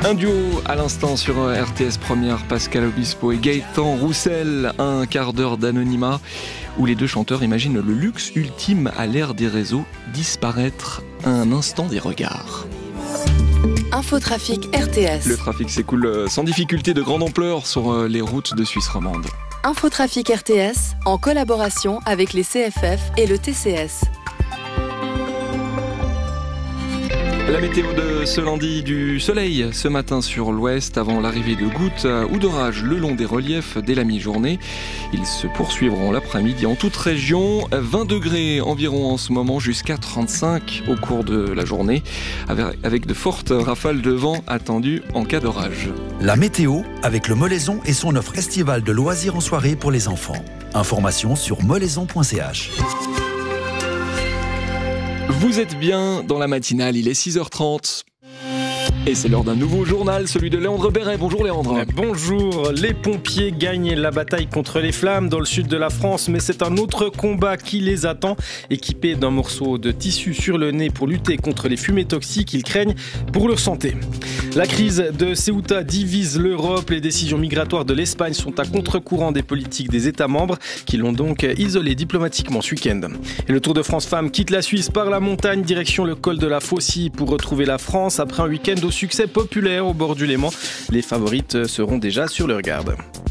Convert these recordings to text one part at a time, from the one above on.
Un duo à l'instant sur RTS Première, Pascal Obispo et Gaëtan Roussel, un quart d'heure d'anonymat où les deux chanteurs imaginent le luxe ultime à l'ère des réseaux, disparaître un instant des regards. Infotrafic RTS. Le trafic s'écoule sans difficulté de grande ampleur sur les routes de Suisse romande. Infotrafic RTS en collaboration avec les CFF et le TCS. La météo de ce lundi, du soleil ce matin sur l'ouest avant l'arrivée de gouttes ou d'orages le long des reliefs dès la mi-journée. Ils se poursuivront l'après-midi en toute région. 20 degrés environ en ce moment, jusqu'à 35 au cours de la journée, avec de fortes rafales de vent attendues en cas d'orage. La météo avec le Molaison et son offre estivale de loisirs en soirée pour les enfants. Informations sur molaison.ch. Vous êtes bien dans la matinale, il est 6h30. Et c'est l'heure d'un nouveau journal, celui de Léandre Béret. Bonjour Léandre. Bonjour, les pompiers gagnent la bataille contre les flammes dans le sud de la France, mais c'est un autre combat qui les attend. Équipés d'un morceau de tissu sur le nez pour lutter contre les fumées toxiques, ils craignent pour leur santé. La crise de Ceuta divise l'Europe. Les décisions migratoires de l'Espagne sont à contre-courant des politiques des États membres qui l'ont donc isolé diplomatiquement ce week-end. Et le Tour de France Femmes quitte la Suisse par la montagne, direction le col de la Faucille pour retrouver la France après un week-end au succès populaire au bord du Léman. Les favorites seront déjà sur leur garde.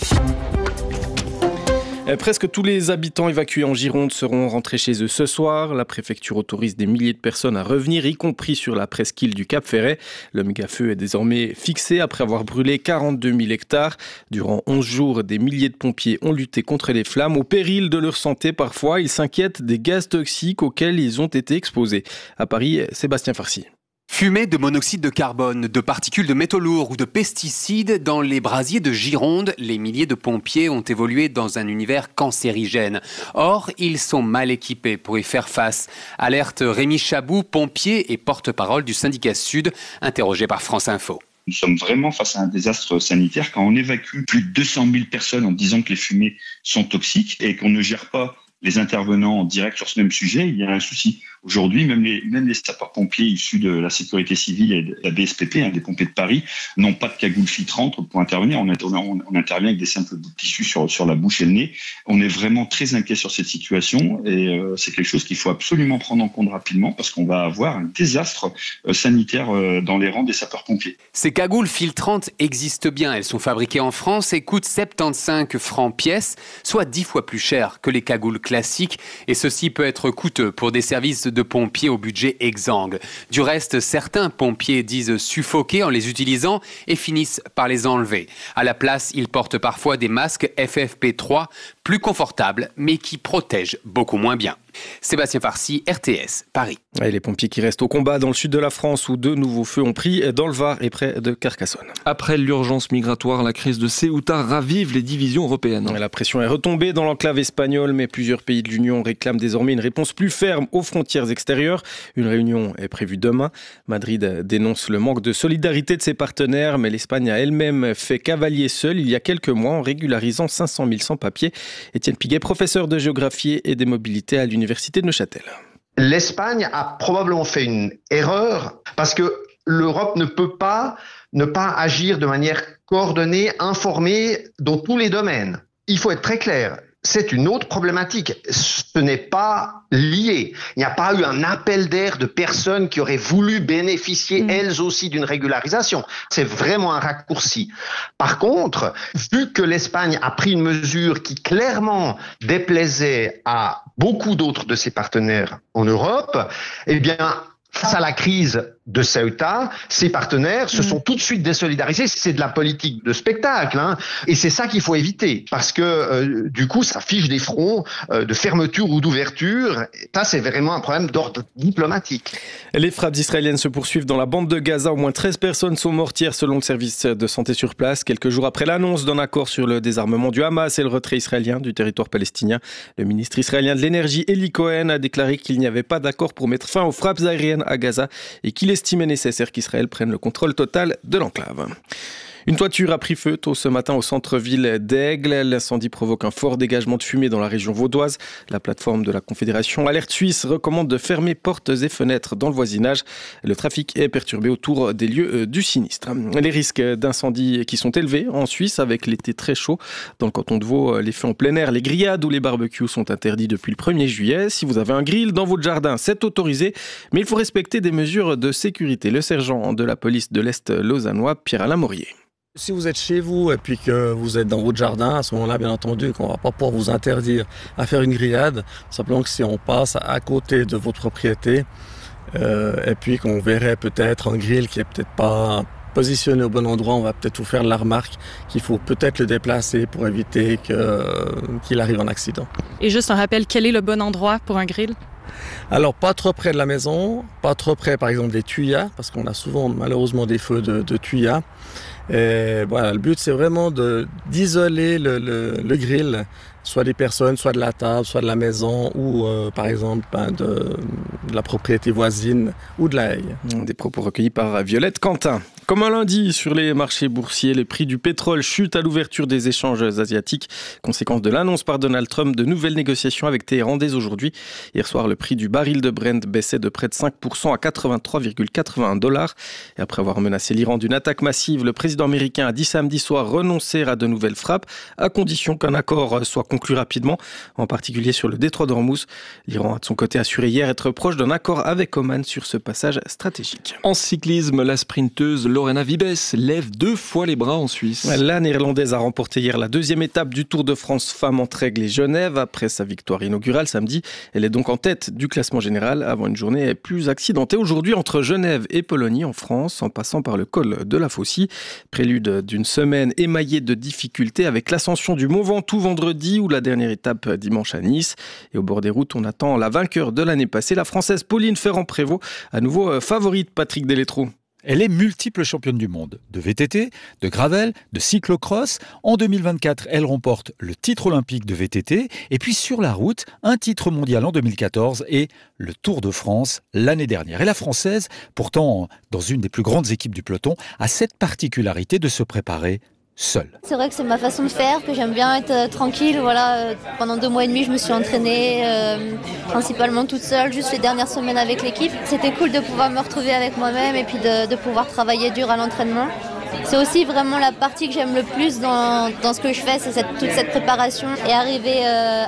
Presque tous les habitants évacués en Gironde seront rentrés chez eux ce soir. La préfecture autorise des milliers de personnes à revenir, y compris sur la presqu'île du Cap-Ferret. Le méga-feu est désormais fixé après avoir brûlé 42 000 hectares. Durant 11 jours, des milliers de pompiers ont lutté contre les flammes. Au péril de leur santé parfois, ils s'inquiètent des gaz toxiques auxquels ils ont été exposés. À Paris, Sébastien Farcy. Fumée de monoxyde de carbone, de particules de métaux lourds ou de pesticides, dans les brasiers de Gironde, les milliers de pompiers ont évolué dans un univers cancérigène. Or, ils sont mal équipés pour y faire face. Alerte Rémi Chabou, pompier et porte-parole du syndicat Sud, interrogé par France Info. Nous sommes vraiment face à un désastre sanitaire quand on évacue plus de 200 000 personnes en disant que les fumées sont toxiques et qu'on ne gère pas les intervenants en direct sur ce même sujet. Il y a un souci. Aujourd'hui, même les sapeurs-pompiers issus de la sécurité civile et de la BSPP, des pompiers de Paris, n'ont pas de cagoule filtrante pour intervenir. On intervient avec des simples bouts de tissu sur la bouche et le nez. On est vraiment très inquiet sur cette situation et c'est quelque chose qu'il faut absolument prendre en compte rapidement parce qu'on va avoir un désastre sanitaire dans les rangs des sapeurs-pompiers. Ces cagoules filtrantes existent bien. Elles sont fabriquées en France et coûtent 75 francs pièce, soit 10 fois plus cher que les cagoules classiques. Et ceci peut être coûteux pour des services de pompiers au budget exsangue. Du reste, certains pompiers disent suffoquer en les utilisant et finissent par les enlever. À la place, ils portent parfois des masques FFP3 plus confortables, mais qui protègent beaucoup moins bien. Sébastien Farcy, RTS, Paris. Et les pompiers qui restent au combat dans le sud de la France où deux nouveaux feux ont pris dans le Var et près de Carcassonne. Après l'urgence migratoire, la crise de Ceuta ravive les divisions européennes. La pression est retombée dans l'enclave espagnole, mais plusieurs pays de l'Union réclament désormais une réponse plus ferme aux frontières extérieures. Une réunion est prévue demain. Madrid dénonce le manque de solidarité de ses partenaires, mais l'Espagne a elle-même fait cavalier seul il y a quelques mois en régularisant 500 000 sans-papiers. Étienne Piguet, professeur de géographie et des mobilités à l'Université de Neuchâtel. L'Espagne a probablement fait une erreur parce que l'Europe ne peut pas ne pas agir de manière coordonnée, informée dans tous les domaines. Il faut être très clair. C'est une autre problématique. Ce n'est pas lié. Il n'y a pas eu un appel d'air de personnes qui auraient voulu bénéficier elles aussi d'une régularisation. C'est vraiment un raccourci. Par contre, vu que l'Espagne a pris une mesure qui clairement déplaisait à beaucoup d'autres de ses partenaires en Europe, eh bien, face à la crise de Ceuta, ses partenaires se sont tout de suite désolidarisés. C'est de la politique de spectacle, et c'est ça qu'il faut éviter, parce que du coup, ça fiche des fronts de fermeture ou d'ouverture. Ça, c'est vraiment un problème d'ordre diplomatique. Les frappes israéliennes se poursuivent dans la bande de Gaza. Au moins 13 personnes sont mortes hier selon le service de santé sur place, quelques jours après l'annonce d'un accord sur le désarmement du Hamas et le retrait israélien du territoire palestinien. Le ministre israélien de l'énergie, Eli Cohen, a déclaré qu'il n'y avait pas d'accord pour mettre fin aux frappes aériennes à Gaza et qu'il estimait nécessaire qu'Israël prenne le contrôle total de l'enclave. Une toiture a pris feu tôt ce matin au centre-ville d'Aigle. L'incendie provoque un fort dégagement de fumée dans la région vaudoise. La plateforme de la Confédération Alerte Suisse recommande de fermer portes et fenêtres dans le voisinage. Le trafic est perturbé autour des lieux du sinistre. Les risques d'incendie qui sont élevés en Suisse avec l'été très chaud. Dans le canton de Vaud, les feux en plein air, les grillades ou les barbecues sont interdits depuis le 1er juillet. Si vous avez un grill dans votre jardin, c'est autorisé, mais il faut respecter des mesures de sécurité. Le sergent de la police de l'Est lausannois, Pierre-Alain Maurier. Si vous êtes chez vous et puis que vous êtes dans votre jardin, à ce moment-là, bien entendu, qu'on ne va pas pouvoir vous interdire à faire une grillade. Simplement que si on passe à côté de votre propriété et puis qu'on verrait peut-être un grill qui est peut-être pas positionné au bon endroit, on va peut-être vous faire la remarque qu'il faut peut-être le déplacer pour éviter qu'il arrive en accident. Et juste un rappel, quel est le bon endroit pour un grill ? Alors, pas trop près de la maison, pas trop près, par exemple, des tuyas, parce qu'on a souvent, malheureusement, des feux de tuyas. Et voilà, le but, c'est vraiment d'isoler le grill, soit des personnes, soit de la table, soit de la maison, ou par exemple de la propriété voisine ou de la haie. Des propos recueillis par Violette Quentin. Comme un lundi, sur les marchés boursiers, les prix du pétrole chutent à l'ouverture des échanges asiatiques. Conséquence de l'annonce par Donald Trump de nouvelles négociations avec Téhéran dès aujourd'hui. Hier soir, le prix du baril de Brent baissait de près de 5% à 83,81 $. Et après avoir menacé l'Iran d'une attaque massive, le président américain a dit samedi soir renoncer à de nouvelles frappes, à condition qu'un accord soit conclu rapidement, en particulier sur le détroit d'Ormuz. L'Iran a de son côté assuré hier être proche d'un accord avec Oman sur ce passage stratégique. En cyclisme, la sprinteuse Lorena Wiebes lève 2 fois les bras en Suisse. La Néerlandaise a remporté hier la 2e étape du Tour de France Femmes entre Aigle et Genève. Après sa victoire inaugurale samedi, elle est donc en tête du classement général avant une journée plus accidentée aujourd'hui entre Genève et Pologny en France, en passant par le col de la Faucille. Prélude d'une semaine émaillée de difficultés avec l'ascension du Mont Ventoux vendredi ou la dernière étape dimanche à Nice. Et au bord des routes, on attend la vainqueur de l'année passée, la Française Pauline Ferrand-Prévot, à nouveau favorite Patrick Delétrou. Elle est multiple championne du monde de VTT, de gravel, de cyclocross. En 2024, elle remporte le titre olympique de VTT. Et puis sur la route, un titre mondial en 2014 et le Tour de France l'année dernière. Et la Française, pourtant dans une des plus grandes équipes du peloton, a cette particularité de se préparer seule. C'est vrai que c'est ma façon de faire, que j'aime bien être tranquille. Voilà, pendant 2 mois et demi, je me suis entraînée principalement toute seule, juste les dernières semaines avec l'équipe. C'était cool de pouvoir me retrouver avec moi-même et puis de pouvoir travailler dur à l'entraînement. C'est aussi vraiment la partie que j'aime le plus dans ce que je fais, c'est toute cette préparation et arriver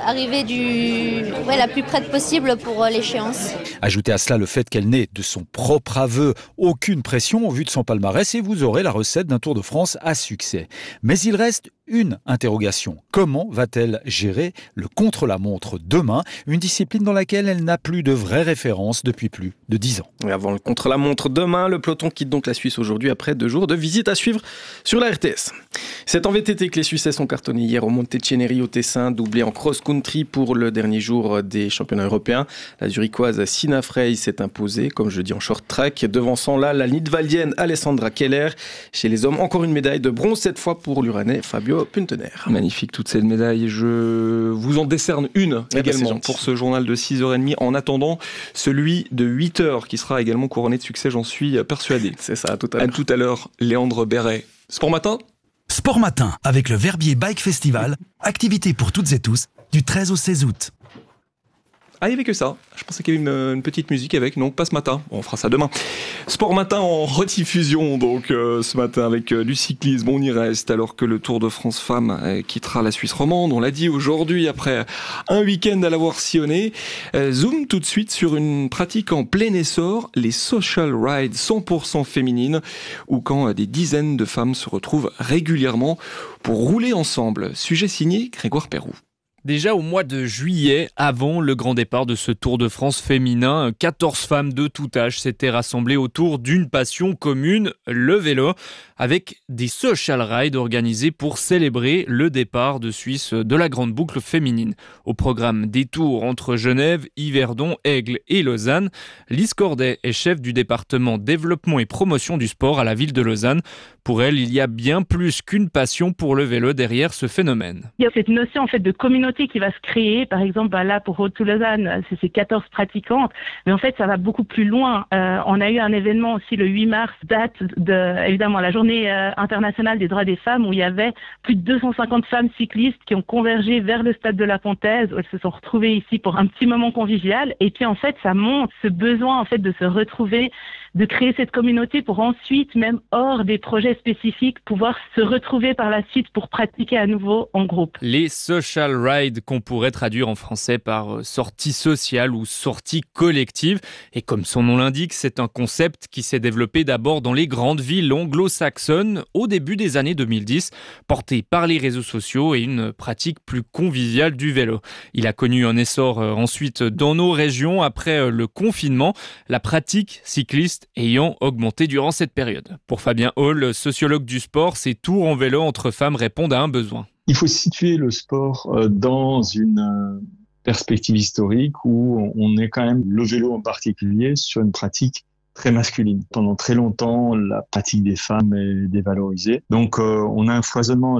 la plus près possible pour l'échéance. Ajoutez à cela le fait qu'elle n'est de son propre aveu aucune pression au vu de son palmarès et vous aurez la recette d'un Tour de France à succès. Mais il reste une interrogation. Comment va-t-elle gérer le contre-la-montre demain, une discipline dans laquelle elle n'a plus de vraie référence depuis plus de 10 ans. Et avant le contre-la-montre demain, le peloton quitte donc la Suisse aujourd'hui après 2 jours de visite à suivre sur la RTS. C'est en VTT que les Suisses sont cartonnés hier au Monteceneri au Tessin, doublé en cross-country pour le dernier jour des championnats européens. La Zurichoise Sina Frey s'est imposée, comme je dis en short track, devançant là la Nidwaldienne Alessandra Keller. Chez les hommes, encore une médaille de bronze, cette fois pour l'Uranais Fabio Puntener. Magnifique toutes ces médailles. Je vous en décerne une également pour ce journal de 6h30 en attendant celui de 8h qui sera également couronné de succès, j'en suis persuadé. C'est ça, à tout à l'heure. À tout à l'heure, Léandre Béret. Sport Matin. Sport Matin avec le Verbier Bike Festival. Activité pour toutes et tous du 13 au 16 août. Ah, il n'y avait que ça. Je pensais qu'il y avait une petite musique avec. Non, pas ce matin. Bon, on fera ça demain. Sport Matin en rediffusion, donc ce matin avec du cyclisme. On y reste alors que le Tour de France Femmes quittera la Suisse romande. On l'a dit aujourd'hui, après un week-end à l'avoir sillonné. Zoom tout de suite sur une pratique en plein essor, les social rides 100% féminines, où quand des dizaines de femmes se retrouvent régulièrement pour rouler ensemble. Sujet signé Grégoire Perroux. Déjà au mois de juillet, avant le grand départ de ce Tour de France féminin, 14 femmes de tout âge s'étaient rassemblées autour d'une passion commune, le vélo, avec des social rides organisés pour célébrer le départ de Suisse de la grande boucle féminine. Au programme des tours entre Genève, Yverdon, Aigle et Lausanne, Lise Cordet est chef du département développement et promotion du sport à la ville de Lausanne. Pour elle, il y a bien plus qu'une passion pour le vélo derrière ce phénomène. Il y a cette notion en fait de communauté communauté qui va se créer. Par exemple, là, pour Road to Lausanne, c'est 14 pratiquantes. Mais en fait, ça va beaucoup plus loin. On a eu un événement aussi le 8 mars, date de, évidemment, la journée internationale des droits des femmes, où il y avait plus de 250 femmes cyclistes qui ont convergé vers le stade de la Pontaise, où elles se sont retrouvées ici pour un petit moment convivial. Et puis, en fait, ça montre ce besoin, en fait, de se retrouver, de créer cette communauté pour ensuite, même hors des projets spécifiques, pouvoir se retrouver par la suite pour pratiquer à nouveau en groupe. Les social rides, qu'on pourrait traduire en français par sortie sociale ou sortie collective. Et comme son nom l'indique, c'est un concept qui s'est développé d'abord dans les grandes villes anglo-saxonnes au début des années 2010, porté par les réseaux sociaux et une pratique plus conviviale du vélo. Il a connu un essor ensuite dans nos régions après le confinement, la pratique cycliste ayant augmenté durant cette période. Pour Fabien Hall, sociologue du sport, ces tours en vélo entre femmes répondent à un besoin. Il faut situer le sport dans une perspective historique où on est quand même, le vélo en particulier, sur une pratique très masculine. Pendant très longtemps, la pratique des femmes est dévalorisée. Donc, on a un foisonnement.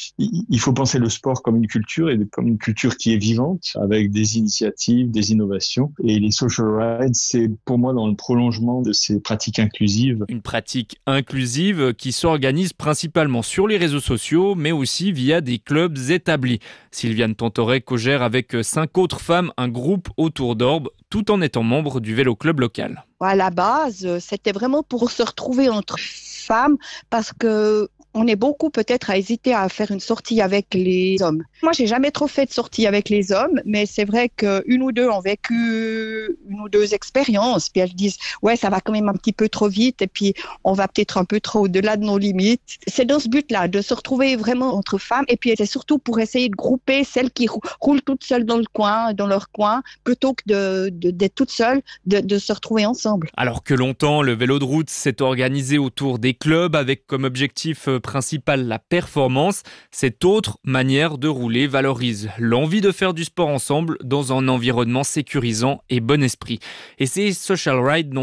Il faut penser le sport comme une culture et comme une culture qui est vivante, avec des initiatives, des innovations. Et les social rides, c'est pour moi dans le prolongement de ces pratiques inclusives. Une pratique inclusive qui s'organise principalement sur les réseaux sociaux, mais aussi via des clubs établis. Sylviane Tantoret co-gère avec 5 autres femmes un groupe autour d'Orbe, tout en étant membre du vélo club local. À la base, c'était vraiment pour se retrouver entre femmes parce que on est beaucoup peut-être à hésiter à faire une sortie avec les hommes. Moi, j'ai jamais trop fait de sortie avec les hommes, mais c'est vrai qu'une ou deux ont vécu une ou deux expériences, puis elles disent « ouais, ça va quand même un petit peu trop vite et puis on va peut-être un peu trop au-delà de nos limites ». C'est dans ce but-là, de se retrouver vraiment entre femmes et puis c'est surtout pour essayer de grouper celles qui roulent toutes seules dans le coin, dans leur coin, plutôt que d'être toutes seules, de se retrouver ensemble. Alors que longtemps, le vélo de route s'est organisé autour des clubs avec comme objectif principal la performance, cette autre manière de rouler valorise l'envie de faire du sport ensemble dans un environnement sécurisant et bon esprit. Et ces social rides n'ont